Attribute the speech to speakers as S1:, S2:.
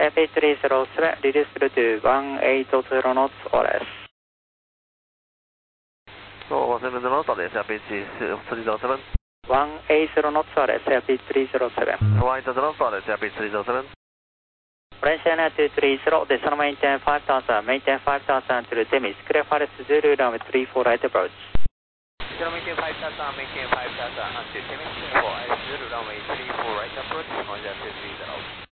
S1: AP307, reduce to 180 knots ORS.
S2: 170 knots ORS, AP307.
S1: 180 knots ORS, AP307.
S2: 180 knots ORS, AP307.
S1: Malaysia 230, descend maintain 5000 to Temis, clear Paris Zulu, runway 34 right approach.
S3: Maintain 5000, maintain 5000 to Temis, clear for Zulu, runway 34 right approach, 1 230.